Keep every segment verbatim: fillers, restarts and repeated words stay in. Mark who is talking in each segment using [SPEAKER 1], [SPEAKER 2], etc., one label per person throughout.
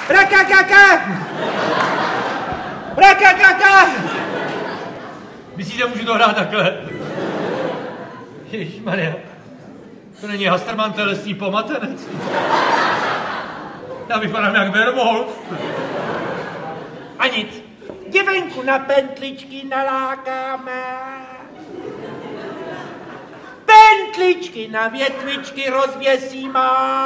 [SPEAKER 1] Rakakaka! Rakakaka! Myslíte, můžu to hrát takhle? Ježišmarja, to není Hasterman, to je lesní pomatenec. Já vypadám jak Werwolf. A nic. Děvenku na pentličky nalákáme. Pentličky na větvičky rozvěsíme.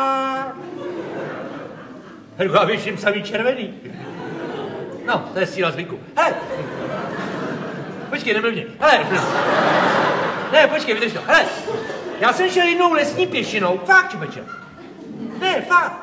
[SPEAKER 1] Helko, já věším samý červený. No, to je síla zvyku. Hele. Počkej, nebyl mě. Hele. Ne, počkej, vydrž to. Hele. Já jsem šel jednou lesní pěšinou. Fakt, čupeče. Ne, fakt.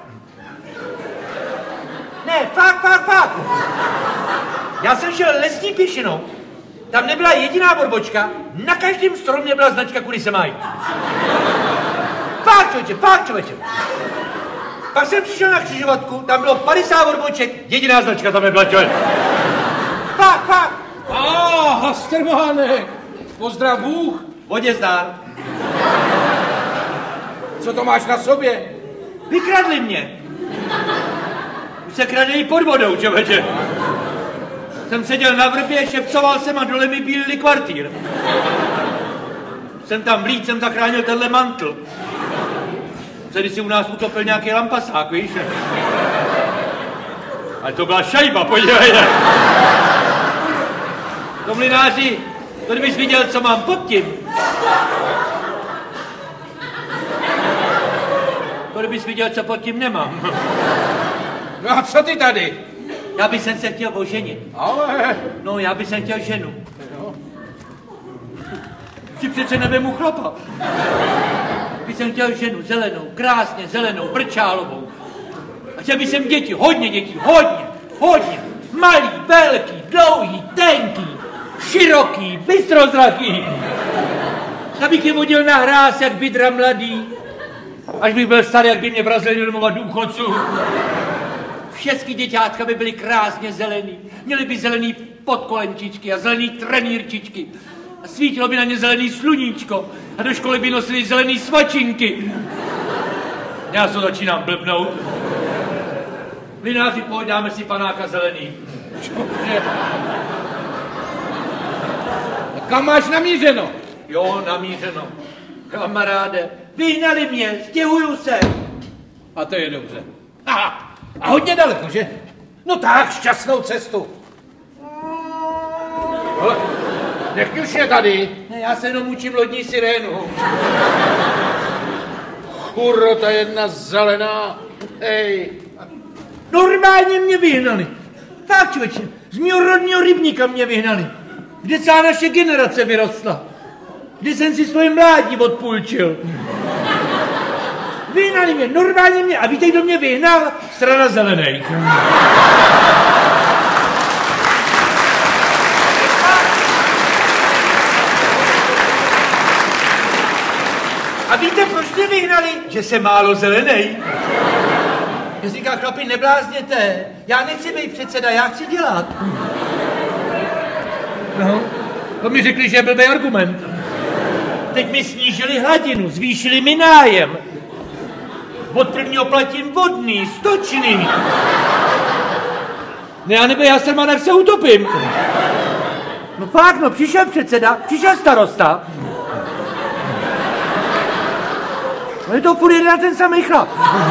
[SPEAKER 1] Ne, fakt, fakt, fakt. Já jsem šel lesní pěšinou. Tam nebyla jediná borbočka. Na každém stromě byla značka, kudy se mají. Fakt, člověče, fakt, člověče. Pak jsem přišel na křižovatku, tam bylo padesát borboček, jediná značka tam nebyla, člověk. Fakt, fakt.
[SPEAKER 2] A Hastermánek, pozdrav Bůh.
[SPEAKER 1] Vodě zdár.
[SPEAKER 2] Co to máš na sobě?
[SPEAKER 1] Vykradli mě. Už se kradejí pod vodou, člověče. Jsem seděl na vrbě, šepcoval jsem a dole mi bílili kvartýr. Jsem tam vlít, jsem zachránil tenhle mantl. Se když si u nás utopil nějaký lampasák, víš? Ale to byla šajba, podívejte. To mlynáři, to kdybys viděl, co mám pod tím. To kdybys viděl, co pod tím nemám.
[SPEAKER 2] No a co ty tady?
[SPEAKER 1] Já bych se chtěl oženit.
[SPEAKER 2] Ale...
[SPEAKER 1] No, já bych se chtěl ženu. Si přece nevemu chlapa. Bych jsem chtěl ženu zelenou, krásně zelenou, brčálovou. A chtěl bych jsem děti, hodně dětí, hodně, hodně. Malý, velký, dlouhý, tenký, široký, bystrozraký. Abych je vodil na hráz, jak vidra mladý. Až bych byl starý, jak by mě vrazili domova důchodců. Všechny děťátka by byly krásně zelený. Měly by zelený podkolenčičky a zelený trenýrčičky. A svítilo by na ně zelený sluníčko. A do školy by nosili zelený svačinky. Já se začínám blbnout. Mlynáři, pojď, dáme si panáka zelený.
[SPEAKER 2] A kam máš namířeno?
[SPEAKER 1] Jo, namířeno. Kamaráde, vyhnali mě, stěhuju se.
[SPEAKER 2] A to je dobře. Aha. A hodně daleko, že? No tak, šťastnou cestu. Ale nech už je tady.
[SPEAKER 1] Ne, já se jenom učím lodní sirénu.
[SPEAKER 2] Kurota jedna zelená. Hej.
[SPEAKER 1] Normálně mě vyhnali. Tak, člověče, z mého rodního rybníka mě vyhnali. Kde celá naše generace vyrostla. Kde jsem si svoje mládí odpůjčil. Vyhnali mě, normálně mě. A víte, kdo mě vyhnal? Strana zelených. A víte, proč mě vyhnali? Že jsem málo zelenej. Já říká, chlapi, neblázněte. Já nechci být předseda, já chci dělat. No, to mi řekli, že je blbý argument. Teď mi snížili hladinu, zvýšili mi nájem. Od prvního platím vodný, stočný. Ne, já nebej Hasterman, jak se utopím. No fakt, no, přišel předseda, přišel starosta. No je to furt jeden ten samý chlap.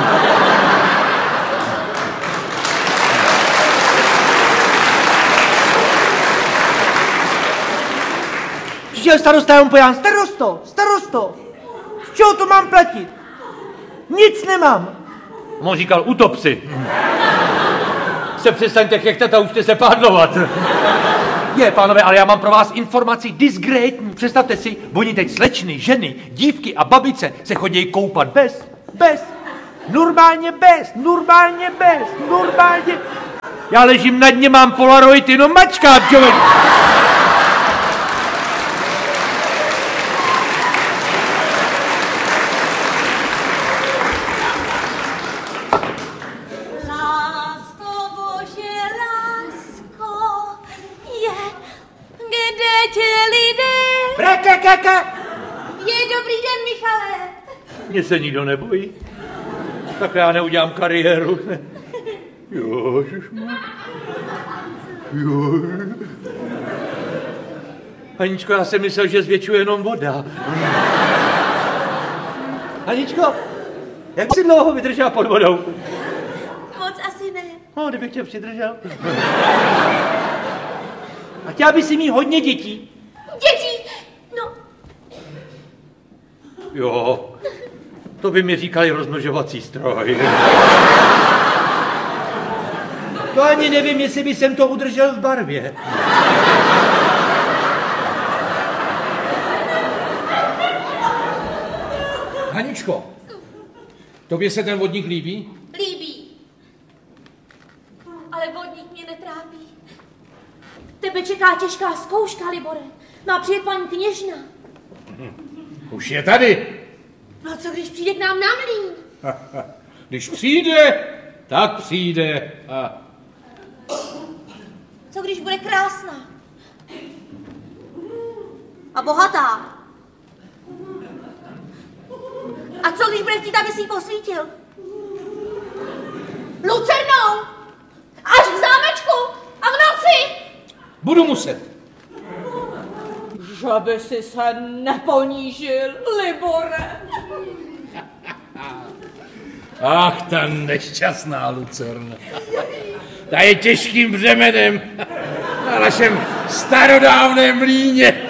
[SPEAKER 1] Přišel starosta, já mu pojám, starosto, starosto, z čeho to mám platit? Nic nemám. On říkal, utop si. Se přestaňte chechtata, učte se pádlovat. Je, pánové, ale já mám pro vás informaci disgrétní. Představte si, oni teď slečny, ženy, dívky a babice se chodí koupat bez, bez, normálně bez, normálně bez, normálně. Já ležím na dně, mám polaroid, jenom mačkám, člověk. Kaka.
[SPEAKER 3] Je, dobrý den, Michale.
[SPEAKER 1] Mně se nikdo nebojí. Tak já neudělám kariéru. Jo, ježišmar. Jo. Haničko, já jsem myslel, že zvětšuje jenom voda. Haničko, jak jsi dlouho vydržela pod vodou?
[SPEAKER 3] Moc asi ne.
[SPEAKER 1] No, kdybych tě přidržel. A chtěla by si mít hodně dětí?
[SPEAKER 3] Děti, no.
[SPEAKER 1] Jo, to by mi říkali rozmnožovací stroj. To ani nevím, jestli by jsem to udržel v barvě.
[SPEAKER 2] Haničko, tobě se ten vodník líbí?
[SPEAKER 3] Líbí. Ale vodník mě netrápí. Tebe čeká těžká zkouška, Libore. Má přijet paní kněžna.
[SPEAKER 2] Už je tady.
[SPEAKER 3] No a co když přijde k nám na mlýn?
[SPEAKER 2] Když přijde, tak přijde. A...
[SPEAKER 3] Co když bude krásná? A bohatá? A co když bude chtít, aby si ji posvítil? Lucernou! Až k zámečku! A v noci!
[SPEAKER 2] Budu muset.
[SPEAKER 3] Že by si se neponížil, Libore.
[SPEAKER 2] Ach, ta nešťastná Lucerna. Ta je těžkým břemenem na našem starodávném mlýně.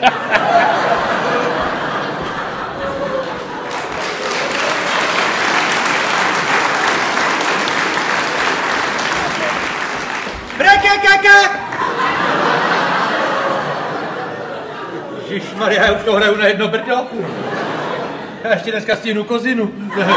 [SPEAKER 1] Braka, kaka! Ježišmarja, já už to hraju na jedno brdo. Já ještě dneska stihnu kozinu.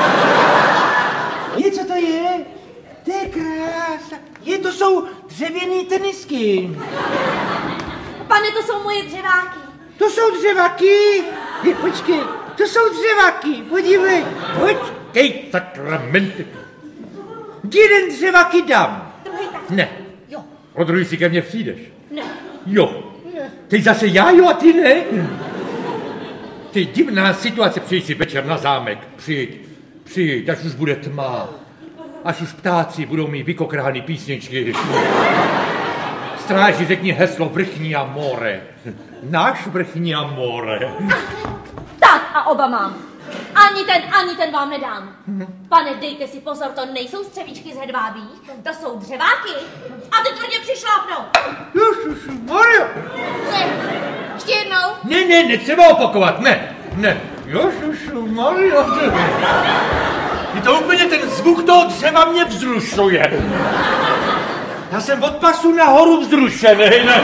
[SPEAKER 1] Je, co to je? To je krása. Je, to jsou dřevěný tenisky.
[SPEAKER 3] Pane, to jsou moje dřeváky.
[SPEAKER 1] To jsou dřevaky. Je, počkej, to jsou dřevaky. Podívej, počkej, sakramenty. Jeden dřevaky dám.
[SPEAKER 3] Druhý tak.
[SPEAKER 1] Ne.
[SPEAKER 3] Jo.
[SPEAKER 1] O druhý si ke mně přijdeš.
[SPEAKER 3] Ne.
[SPEAKER 1] Jo.
[SPEAKER 3] Ne.
[SPEAKER 1] Teď zase já jo a ty ne? Ty divná situace, přijď si večer na zámek, přijď, přijď, až už bude tma, až už ptáci budou mít vykokrány písničky. Stráži řekni heslo vrchní a more. Náš vrchní a more.
[SPEAKER 3] Tak a oba mám. Ani ten, ani ten vám nedám. Pane, dejte si pozor, to nejsou střevíčky z hedvábí, to jsou dřeváky. A ty tvrdě přišlápnou.
[SPEAKER 1] Ježišmarja.
[SPEAKER 3] Co? Ještě jednou?
[SPEAKER 1] Ne, ne, netřeba opakovat, ne, ne. Ježišmarja. Je to úplně ten zvuk toho dřeva mě vzrušuje. Já jsem od pasu nahoru vzrušený, ne.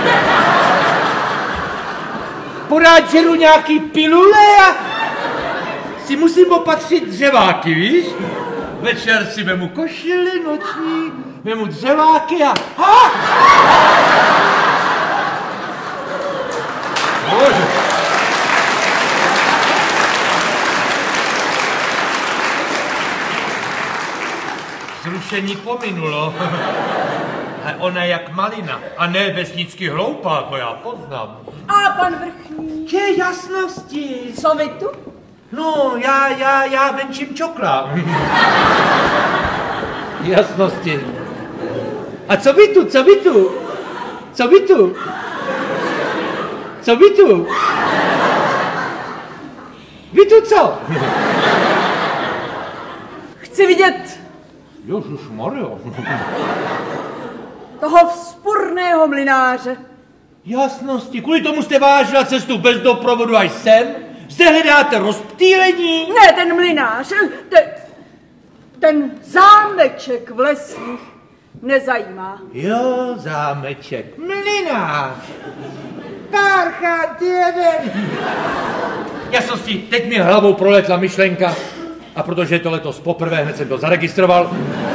[SPEAKER 1] Porád žeru nějaký pilule a si musím opatřit dřeváky, víš? Večer si vemu košili noční, vemu dřeváky a... Ha! Bože. Zrušení pominulo. A ona je jak malina a ne vesnický hloupá, to já poznám.
[SPEAKER 4] A pan vrchní.
[SPEAKER 1] Je jasnosti.
[SPEAKER 4] Co vy tu?
[SPEAKER 1] No, já, já, já venčím čokla. Jasnosti. A co vy tu, co vy tu? Co vy tu? Co vy tu? Vy tu co?
[SPEAKER 4] Chci vidět
[SPEAKER 1] Ježišmarjo.
[SPEAKER 4] toho vzpurného mlynáře.
[SPEAKER 1] Jasnosti, kvůli tomu jste vážila cestu bez doprovodu až sem? Zde hledáte rozptýlení?
[SPEAKER 4] Ne, ten mlynář, ten, ten zámeček v lesích nezajímá.
[SPEAKER 1] Jo, zámeček, mlynář. Parchant jeden. Jasnosti, teď mi hlavou proletla myšlenka a protože je to letos poprvé, hned jsem to zaregistroval.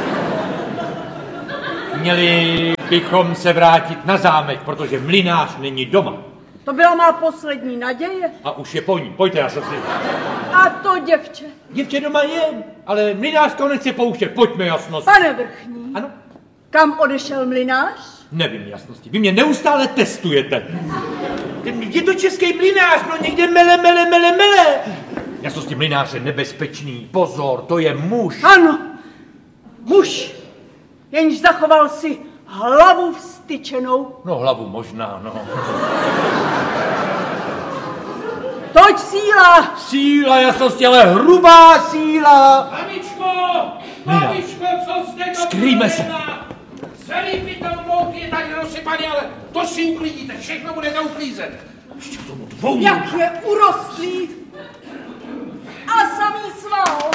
[SPEAKER 1] Měli bychom se vrátit na zámek, protože mlynář není doma.
[SPEAKER 4] To byla má poslední naděje.
[SPEAKER 1] A už je po ní, pojďte, jasnosti.
[SPEAKER 4] A to děvče.
[SPEAKER 1] Děvče doma je, ale mlynář to nechce pouštět, pojďme, jasnosti.
[SPEAKER 4] Pane vrchní,
[SPEAKER 1] Ano?
[SPEAKER 4] kam odešel mlynář?
[SPEAKER 1] Nevím, jasnosti, vy mě neustále testujete. Je to český mlynář, no někde mele, mele, mele, mele. Jasnosti, mlynář je nebezpečný, pozor, to je muž.
[SPEAKER 4] Ano, muž. jenž zachoval si hlavu vstyčenou.
[SPEAKER 1] No hlavu možná, no.
[SPEAKER 4] Toť síla!
[SPEAKER 1] Síla jasnosti, ale hrubá síla!
[SPEAKER 2] Mamičko! Mamičko, co jste to
[SPEAKER 1] Skrýme se.
[SPEAKER 2] Celý pytel mouky je tady rozsypaný, ale to si uklidíte, všechno budete uklízet.
[SPEAKER 1] Ještě k tomu dvou.
[SPEAKER 4] Jak je urostlý a samý sval.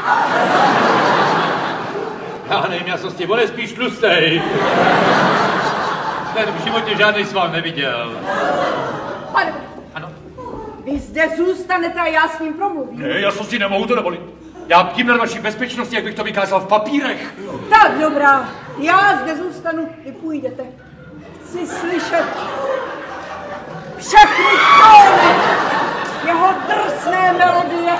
[SPEAKER 1] Já nevím, jasnosti, on je spíš tlustej. Ten v životě žádný sval neviděl.
[SPEAKER 4] Pane,
[SPEAKER 1] Ano?
[SPEAKER 4] vy zde zůstanete a já s ním promluvím.
[SPEAKER 1] Ne, jasnosti nemohu to dovolit. Já ptím na vaší bezpečnosti, jak bych to vykázal v papírech.
[SPEAKER 4] Tak dobrá, já zde zůstanu, vy půjdete. Chci slyšet všechny tóny jeho drsné melodie.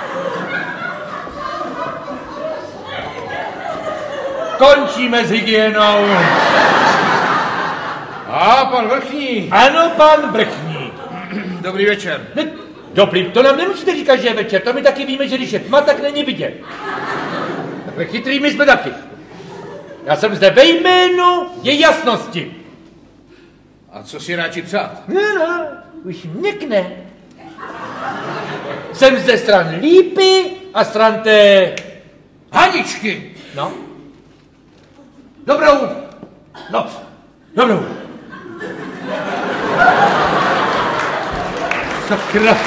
[SPEAKER 1] Končíme s hygienou.
[SPEAKER 2] A pan vrchní.
[SPEAKER 1] Ano, pan vrchní.
[SPEAKER 2] Dobrý večer.
[SPEAKER 1] Ne, dobrý, to nám nemusíte říkat, že je večer, to my taky víme, že když je tma, tak není vidět. Takhle chytrý my jsme taky. Já jsem zde ve jménu je jasnosti.
[SPEAKER 2] A co si radši přát?
[SPEAKER 1] No, no, už měkne. Jsem zde stran lípy a stran té...
[SPEAKER 2] Haničky!
[SPEAKER 1] No. Dobrou. No, dobrou. Sakra.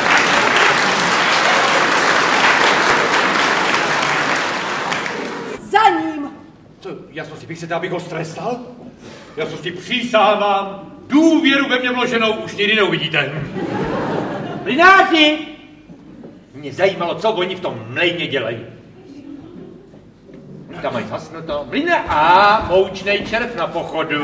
[SPEAKER 4] Za ním.
[SPEAKER 1] Co, jasnosti, bych se abych ho strestal? Jasnosti, přísahám, důvěru ve mě vloženou už nikdy neuvidíte. Mlynáři! Mě zajímalo, co oni v tom mlejně dělají. Tam mají zasnuto. Mlyna a moučnej červ na pochodu.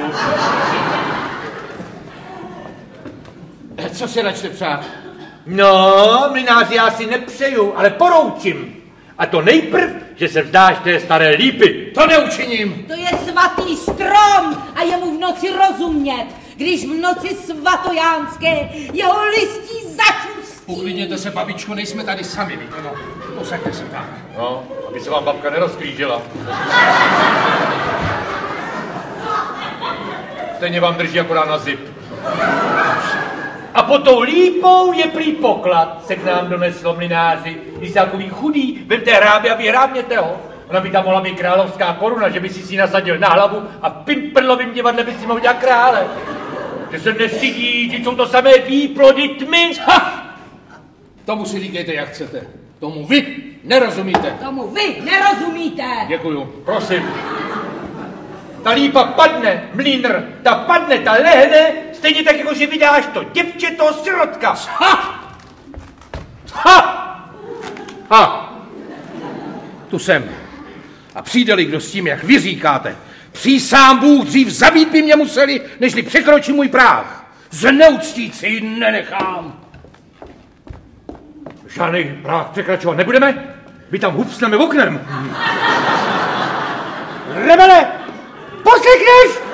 [SPEAKER 2] Co si radši přát?
[SPEAKER 1] No, mlynáři, já si nepřeju, ale poroučím. A to nejprv, že se vzdáš té staré lípy.
[SPEAKER 2] To neučiním.
[SPEAKER 5] To je svatý strom a je mu v noci rozumět, když v noci svatojánské jeho listí začustí.
[SPEAKER 2] Uklidněte se, babičko, nejsme tady sami, víte, no. Posaďte se tak.
[SPEAKER 1] No, aby se vám babka nerozklížila. Stejně vám drží akorát na zip. A pod tou lípou je prý poklad, se k nám doneslo mlynáři. Když jste takový chudý, vemte hrábě a vyhrábněte ho. Ona by tam mohla být královská koruna, že by si si nasadil na hlavu a v Pimperlovým divadle by si mohl dělat krále. Že se nestydí, že jsou to samé výplody tmy. Ha!
[SPEAKER 2] Tomu si říkejte, jak chcete. Tomu vy nerozumíte.
[SPEAKER 5] Tomu vy nerozumíte.
[SPEAKER 2] Děkuju.
[SPEAKER 1] Prosím. Ta lípa padne, mlýnr, ta padne, ta lehne, stejně tak, jako že vydáš to děvče, toho sirotka.
[SPEAKER 2] Ha! Ha! Ha! Tu jsem. A přijde-li kdo s tím, jak vy říkáte, přísám Bůh, dřív zabít by mě museli, nežli překročí můj práh. Zneuctít si ji nenechám.
[SPEAKER 1] Žádný práh překračovat nebudeme, my tam hupsneme oknem. Rebele, poslechneš?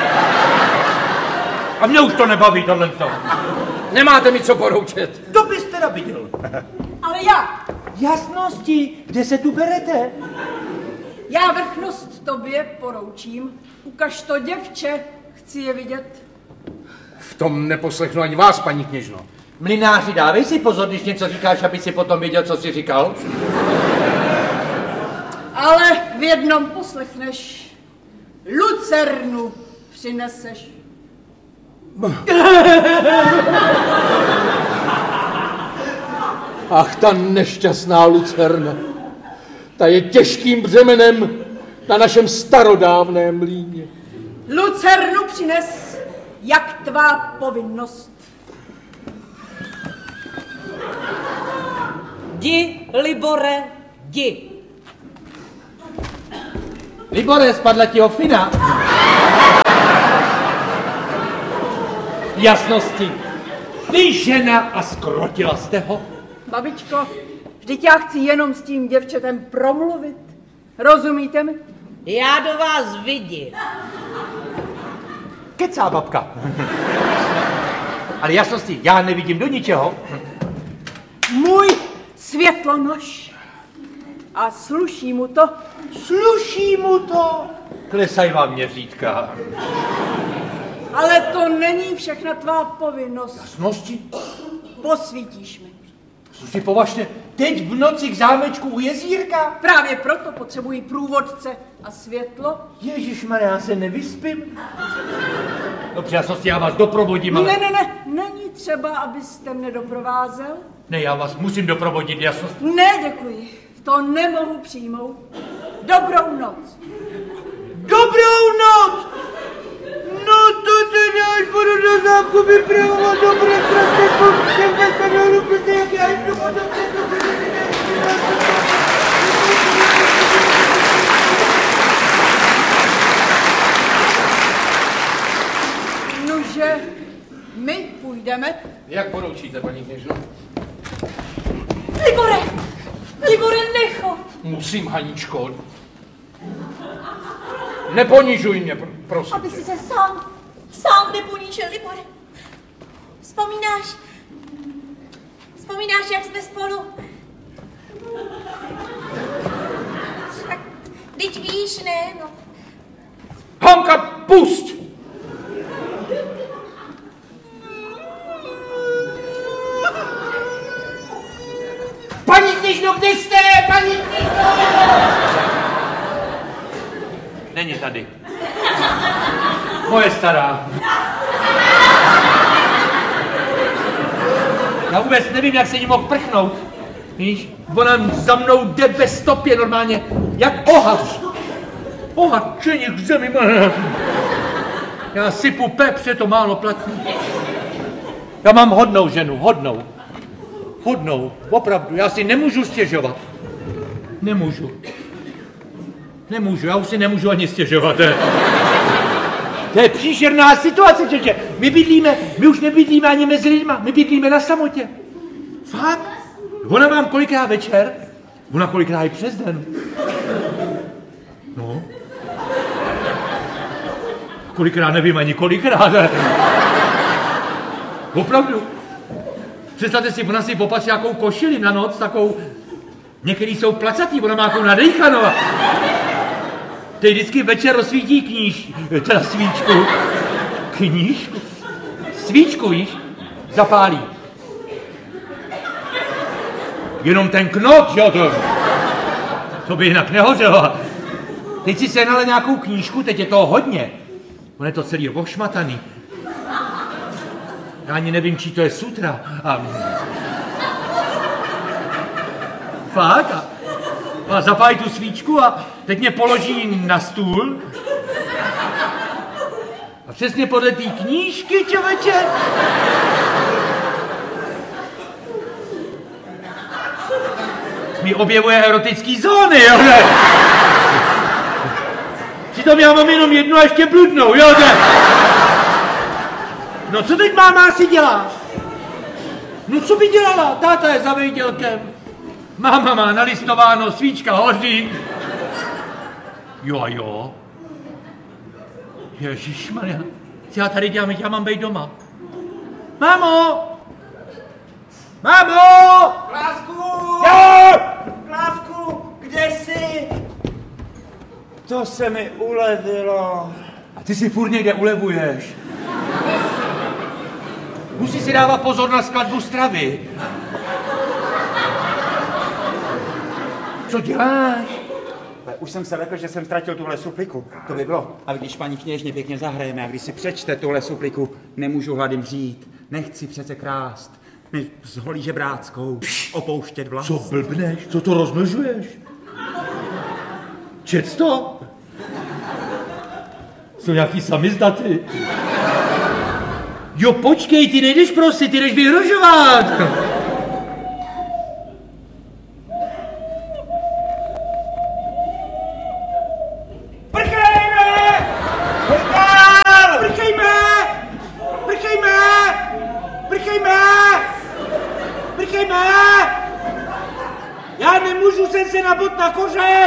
[SPEAKER 1] A mě už to nebaví, tohle co.
[SPEAKER 2] Nemáte mi co poroučet.
[SPEAKER 1] To byste teda viděl.
[SPEAKER 4] Ale já,
[SPEAKER 1] Jasnosti, kde se tu berete?
[SPEAKER 4] já vrchnost tobě poroučím. Ukaž to děvče, chci je vidět.
[SPEAKER 2] V tom neposlechnu ani vás, paní kněžno.
[SPEAKER 1] Mlynáři, dávej si pozor, když něco říkáš, aby si potom věděl, co jsi říkal.
[SPEAKER 4] Ale v jednom poslechneš. Lucernu přineseš.
[SPEAKER 2] Ach, ta nešťastná lucerna. Ta je těžkým břemenem na našem starodávném mlýně.
[SPEAKER 4] Lucernu přines, jak tvá povinnost.
[SPEAKER 5] Jdi, Libore, jdi.
[SPEAKER 1] Libore, spadla ti ofina. Jasnosti. Ty žena a skrotila jste ho.
[SPEAKER 4] Babičko, vždyť já chci jenom s tím děvčetem promluvit. Rozumíte mi?
[SPEAKER 5] Já do vás vidím.
[SPEAKER 1] Kecá babka. Ale jasnosti, já nevidím do ničeho.
[SPEAKER 4] Můj světlonož. A sluší mu to.
[SPEAKER 1] Sluší mu to. Klesají vám měřítka.
[SPEAKER 4] Ale to není všechna tvá povinnost.
[SPEAKER 1] Jasnosti?
[SPEAKER 4] Posvítíš mi.
[SPEAKER 1] Co si považte, teď v noci k zámečku u jezírka?
[SPEAKER 4] Právě proto potřebuji průvodce a světlo.
[SPEAKER 1] Ježišmarja, já se nevyspím. Dobře, jasnosti, já vás doprovodím, ale...
[SPEAKER 4] Ne, ne, ne, není třeba, abyste mne doprovázel.
[SPEAKER 1] Ne, já vás musím doprovodit, jasnost.
[SPEAKER 4] Ne, děkuji, to nemohu přijmout. Dobrou noc.
[SPEAKER 1] Dobrou noc! No to teda, až budu do zámku vypravovat dobré prostředku, jsem bez toho rupice, jak já jdu potom
[SPEAKER 4] Nože, my půjdeme.
[SPEAKER 2] Jak poroučíte, paní kněžno?
[SPEAKER 3] Libore! Libore, necho!
[SPEAKER 2] Musím, Haničko. Neponižuj mě, pr- prosím.
[SPEAKER 3] Aby si se sám, sám neponížil, Libore. Vzpomínáš, vzpomínáš, jak jsme spolu... Tak, teď víš, ne, no.
[SPEAKER 2] Hanka, pusť! Paní kněžno, kde jste? Paní kněžno!
[SPEAKER 1] Není tady. Moje stará. Já vůbec nevím, jak se jí mohl prchnout. Víš, ona za mnou jde ve stopě normálně, jak ohač. Ohačení k zemi. Já sypu pepře, to málo platí. Já mám hodnou ženu, hodnou. Hodnou, opravdu, já si nemůžu stěžovat. Nemůžu. Nemůžu, já už si nemůžu ani stěžovat. To je, to je příšerná situace, čeče. My bydlíme, my už nebydlíme ani mezi lidma, my bydlíme na samotě. Fakt? Ona vám kolikrát večer, ona kolikrát i přes den. No. Kolikrát nevím ani kolikrát. Opravdu. Představte si, ona si popatří nějakou košili na noc, takovou, některý jsou placatý, ona má takovou nadejchanou. Teď vždycky večer rozsvítí kníž, teda svíčku. Knížku? Svíčku, víš, zapálí. Jenom ten knot, jo, to, to by jinak nehořelo. Teď si sehnala nějakou knížku, teď je toho hodně. On je to celý ošmataný. Já ani nevím, čí to je sutra. A... Fakt? A, a zapálí tu svíčku a teď mě položí na stůl. A přesně podle té knížky, čověče. Mi objevuje erotický zóny, jo, ne? Přitom já mám jenom jednu a ještě bludnou, jo, ne? No co teď máma asi dělá? No co by dělala? Táta je za vejdělkem. Máma má nalistováno, svíčka hoří. Jo a jo. Ježišmarja. Co já tady dělám, já mám být doma. Mámo! Mámo!
[SPEAKER 6] Klásku!
[SPEAKER 1] Jo!
[SPEAKER 6] Klásku, kde jsi? To se mi ulevilo.
[SPEAKER 1] A ty si furt někde ulevuješ. Musí si dávat pozor na skladbu stravy. Co děláš?
[SPEAKER 6] Už jsem se lekl, že jsem ztratil tuhle supliku. To by bylo. A když paní kněžně pěkně zahrajeme a když si přečte tuhle supliku, nemůžu hlady mřít. Nechci přece krást. My s holí žebráckou opouštět vlast.
[SPEAKER 1] Co blbneš? Co to rozmlžuješ? Čec to? Jsou nějaký samizdaty. Jo, počkej, ty nejdeš prosit, ty jdeš vyhrožovat.
[SPEAKER 6] Prchejme!
[SPEAKER 1] Prchejme! Prchejme! Prchejme! Prchejme! Já nemůžu, jsem se nabot na kořen!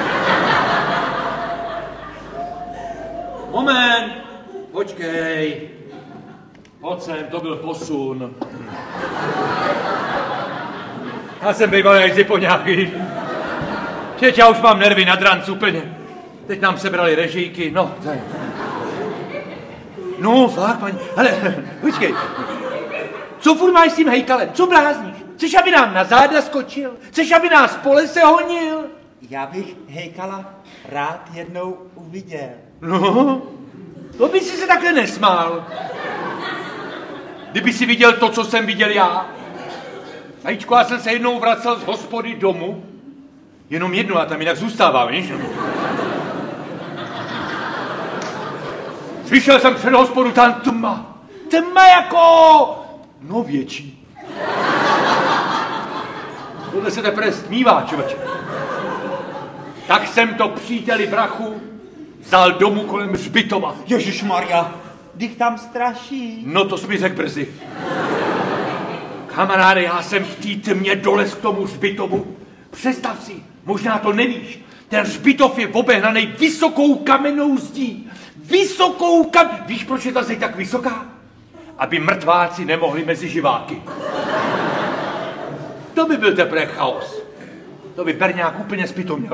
[SPEAKER 1] Moment, počkej. Pojď sem, to byl posun. Já jsem býval jak po nějaký. Teď já už mám nervy na dranc úplně. teď nám sebrali režijky, no. To je... No, fakt, paní, ale počkej. Co furt máš s tím hejkalem? Co blázníš? Chceš, aby nám na záda skočil? Chceš, aby nás po lese honil?
[SPEAKER 6] Já bych hejkala rád jednou uviděl.
[SPEAKER 1] No, to by si se takhle nesmál. Kdyby si viděl to, co jsem viděl já. Ajíčko, já jsem se jednou vracel z hospody domů. Jenom jednou, já tam jinak zůstávám, víš? Přišel jsem před hospodu, tam tma. Tma jako... no větší. Tohle se teprve smívá, člověče. Tak jsem to příteli brachu vzal domů kolem hřbitova.
[SPEAKER 6] Ježišmarja, když tam straší.
[SPEAKER 1] No to jsi mi řekl brzy. Kamaráde, já jsem v té tmě dolez k tomu hřbitovu. Představ si, možná to nevíš, ten hřbitov je obehnaný vysokou kamennou zdí. Vysokou kam... Víš, proč je ta zeď tak vysoká? Aby mrtváci nemohli mezi živáky. To by byl teprve chaos. To by Berňák úplně zpytoměl.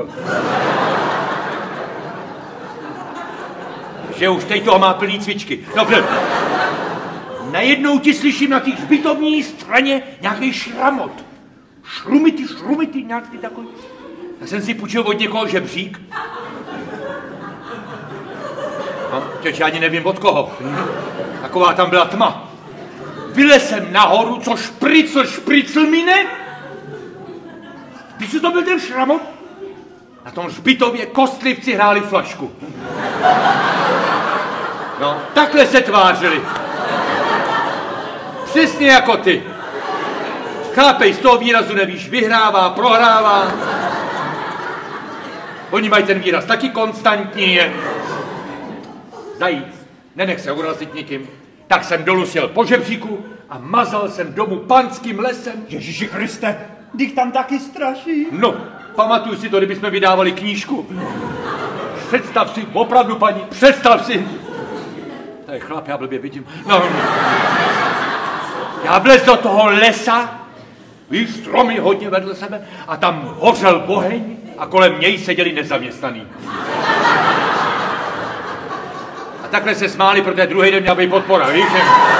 [SPEAKER 1] Že už teď toho má plný cvičky. Dobře. Najednou ti slyším na té hřbitovní straně nějaký šramot. Šrumity, šrumity, nějaký takový. Já jsem si půjčil od někoho žebřík. No, čeč, já ani nevím od koho. Taková tam byla tma. Vylez jsem nahoru, co špricl, špricl mine. Víš, co to byl ten šramot? Na tom hřbitově kostlivci hráli flašku. No, takhle se tvářili. Přesně jako ty. Chápej, z toho výrazu nevíš, vyhrává, prohrává. Oni mají ten výraz taky konstantní. Je. Zajíc, nenech se urazit nikým. Tak jsem dolů šel po žebříku a mazal jsem domů panským lesem.
[SPEAKER 6] Ježíši Kriste, když tam taky straší.
[SPEAKER 1] No, pamatuju si to, kdybychom vydávali knížku. Představ si, opravdu paní, představ si. To je chlap, já blbě vidím. No, já vlez do toho lesa, víš, stromy hodně vedle sebe, a tam hořel oheň a kolem něj seděli nezaměstnaný. A takhle se smáli, protože druhý den měl být podpora, víš?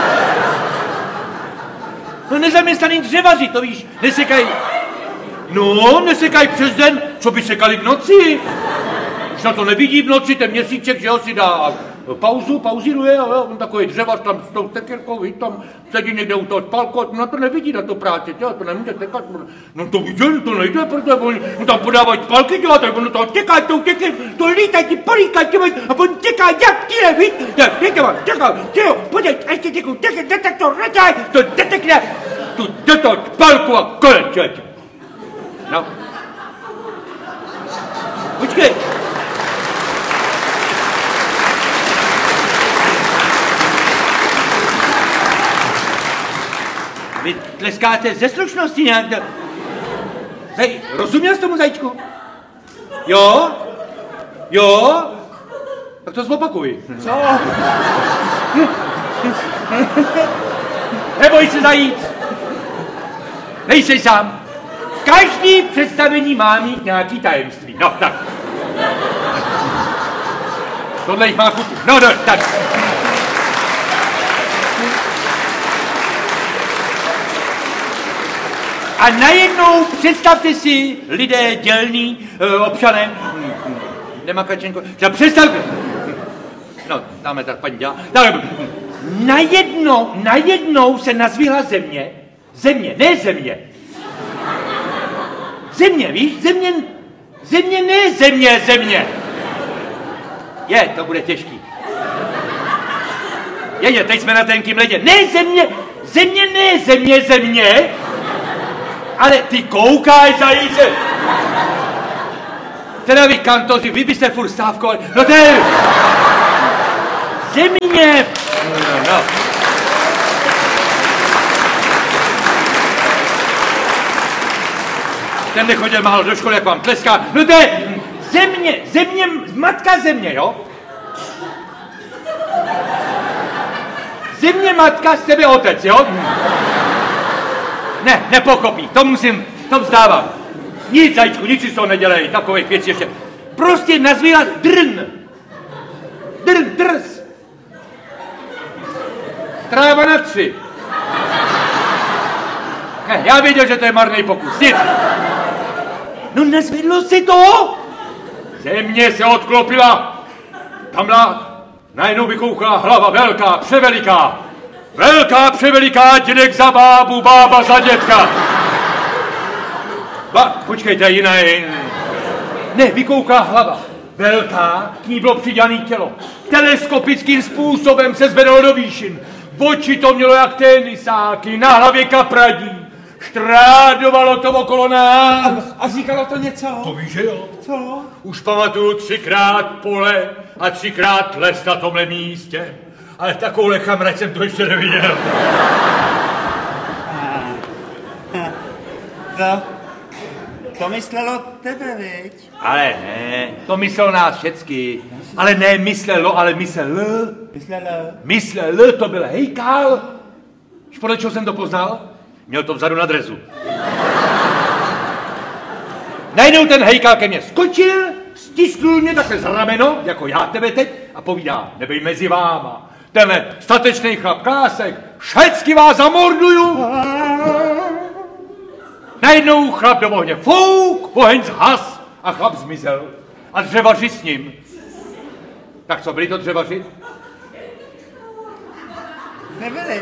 [SPEAKER 1] No nezaměstnaný dřevaři, to víš, nesekají. No, nesekají přes den, co by sekali v noci. Už na to nevidí v noci, ten měsíček, že ho si dá pauzu, pauzíruje, a jo, on takový dřevař tam s tou tekérkou, víš, tam sedí někde u toho spálku, no to nevidí na to práci, jo, to nemůže tekat, no to viděl, to nejde, protože oni mu tam podávají spálky, dělat, tak ono to těká, to těká, to lítají, ti políkají, a on těká, jak tíle, víš, tak, víte vám, těká, tějo, pojď, ještě těkou, těká, detektor, raťaj, to detekne, tu detektor, spálku a konec, člověče. No. Počkej. Vy tleskáte ze slušnosti nějak. Zaj, rozuměl jsi tomu, zajíčku? Jo? Jo? Tak to zopakuj.
[SPEAKER 6] Co?
[SPEAKER 1] Neboj se, zajíc. Nejseš sám. Každý představení má mít nějaký tajemství. No, tak. Tohle jich má chuť. No, no, tak. A najednou představte si, lidé dělní, občané, Nemakačenko, že představte, no, dáme tak, paní dělá, tak, najednou, najednou se nazvihla země, země, ne země, země, víš, země, země, ne země, země, je, to bude těžký, je, je, teď jsme na tenkým ledě, ne země, země, ne země, země, ale ty koukáš, zajíce! Teda vy kantoři, vy byste furt stávkovali. No to je... Země! No, no. Ten nechodil málo do školy, jak vám tleská. No to je... Země, země, matka země, jo? Země, matka, z tebe otec, jo? Ne, nepochopí, to musím, to vzdávám. Nic, zajíčku, nic si z toho nedělej, takových věcí ještě. Prostě nazvěla drn. Drn, drs. Tráva na tři. Ne, já věděl, že to je marný pokus. Nic. No nezvedlo si to? Země se odklopila. Tamhle najednou vykoukala hlava velká, převeliká. Velká, převeliká, dědek za bábu, bába za dětka. Ba, počkejte, jiná je. Ne, vykoukala hlava. Velká, k ní bylo přidělané tělo. Teleskopickým způsobem se zvedalo do výšin. Oči to mělo jak tenisáky, na hlavě kapradí. Štrádovalo to okolo nás.
[SPEAKER 6] A říkalo to něco?
[SPEAKER 1] To víš, že jo?
[SPEAKER 6] Co?
[SPEAKER 1] Už pamatuju třikrát pole a třikrát les na tomhle místě. Ale takovouhle chamrať jsem to ještě neviděl.
[SPEAKER 6] To, to myslelo tebe, viď?
[SPEAKER 1] Ale ne, to myslelo nás všecky. Ale ne myslelo, ale myslel.
[SPEAKER 6] Myslelo.
[SPEAKER 1] Myslel, to byl hejkal. Víš, podle čeho jsem to poznal? Měl to vzadu na drezu. Najednou ten hejkal ke mně skočil, stisknul mě takhle za rameno, jako já tebe teď, a povídá, nebej mezi váma. Tenhle statečný chlap Klásek, všecky vás zamorduju. Najednou chlap do ohně fouk, oheň zhas a chlap zmizel. A dřevaři s ním. Tak co, byli to dřevaři?
[SPEAKER 6] Nebyli.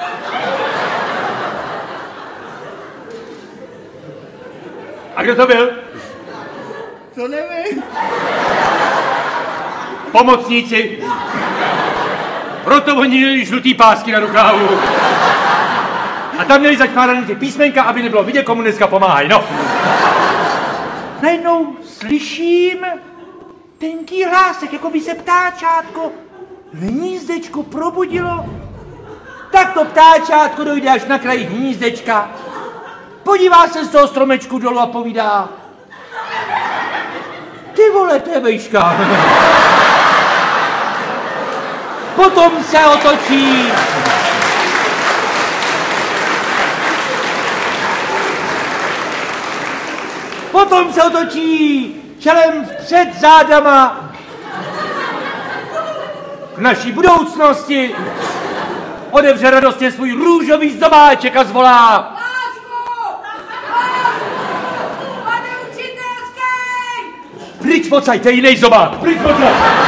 [SPEAKER 1] A kdo to byl?
[SPEAKER 6] To nevím.
[SPEAKER 1] Pomocníci. Proto oni měli žlutý pásky na rukávu. A tam měli začmáraný ty písmenka, aby nebylo vidět, komu dneska pomáhají, no. Najednou slyším tenký hlásek, jako by se ptáčátko v hnízdečku probudilo. Tak to ptáčátko dojde až na kraji hnízdečka, podívá se z toho stromečku dolů a povídá: ty vole, to je vejška. Potom se otočí. Potom se otočí čelem před zádama k naší budoucnosti. Otevře radostně svůj růžový zdobáček a zvolá:
[SPEAKER 5] Lásku! Lásku! Pane učitelský!
[SPEAKER 1] pryč pocaj, to je jiný zobák, pryč pocaj!